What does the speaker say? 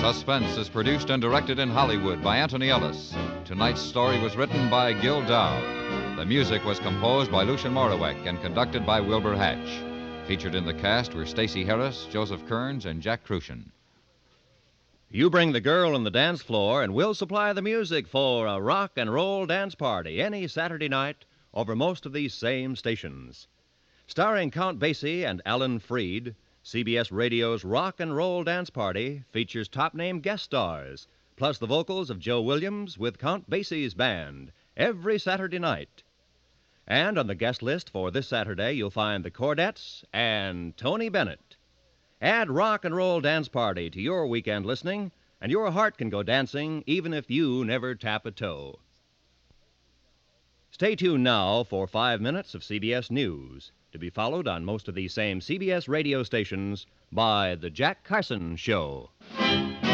Suspense is produced and directed in Hollywood by Anthony Ellis. Tonight's story was written by Gil Dow. The music was composed by Lucien Moraweck and conducted by Wilbur Hatch. Featured in the cast were Stacey Harris, Joseph Kearns, and Jack Crucian. You bring the girl on the dance floor, and we'll supply the music for a rock and roll dance party any Saturday night over most of these same stations. Starring Count Basie and Alan Freed, CBS Radio's Rock and Roll Dance Party features top-name guest stars, plus the vocals of Joe Williams with Count Basie's band, every Saturday night. And on the guest list for this Saturday, you'll find the Chordettes and Tony Bennett. Add Rock and Roll Dance Party to your weekend listening, and your heart can go dancing even if you never tap a toe. Stay tuned now for 5 minutes of CBS News, to be followed on most of these same CBS radio stations by The Jack Carson Show.